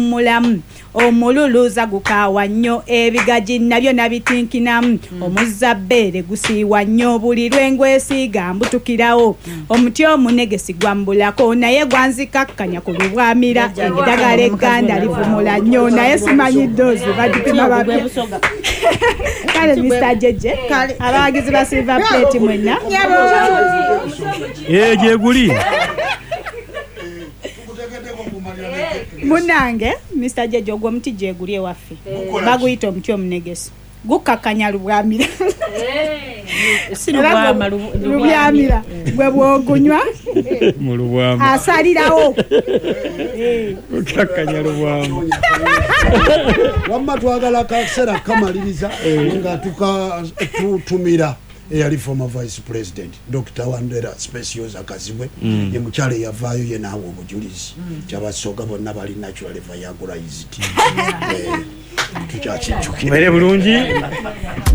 mulamu omululuza gukaawa nnyo ebigaji nabyo nabitinkinamu omuzabbeere gusiiwa nnyo buli lwengwesiiga mbutukirawo omuti omunegesi gwambulako naye gwanzikakkanya ku lubwamira eddagala egganda livumula nnyo naye simanyi ddoozi bagipima babye kale Mr. Jeje abawagizi ba Silver Plate mwenna gyeguli munange Mr. Jeje ogwo omuti gyeguli ewaffe baguyita omuti omunegesi gukakkanya lubwamira lubwamira bwe bwogunywa mu lubwama asalirawo gukakkanya lubwama wamma twagala kaseera kamaliriza nga tutumira eyali former vice president Dr. Wandera Specioza Kazibwe ye mukyala yavaayo ye naawe obujulizi kyabasooka bonna bali natural viagra is it tukyakijjukira bulungi